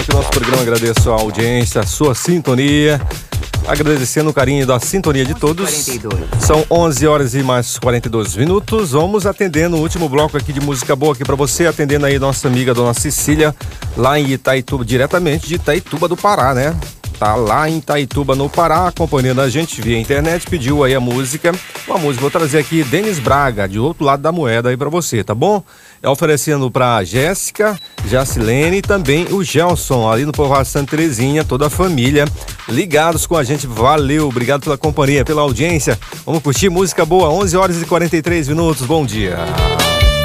O nosso programa, agradeço a audiência, a sua sintonia, agradecendo o carinho da sintonia de todos. 42. São 11 horas e mais 42 minutos. Vamos atendendo o último bloco aqui de música boa aqui pra você, atendendo aí nossa amiga Dona Cecília, lá em Itaituba, diretamente de Itaituba do Pará, né? Tá lá em Itaituba, no Pará, acompanhando a gente via internet, pediu aí a música. Uma música, vou trazer aqui Denis Braga, de outro lado da moeda aí pra você, tá bom? É oferecendo pra Jéssica, Jacilene e também o Gelson, ali no povoado Santa Terezinha, toda a família, ligados com a gente. Valeu, obrigado pela companhia, pela audiência. Vamos curtir música boa, 11 horas e 43 minutos, bom dia.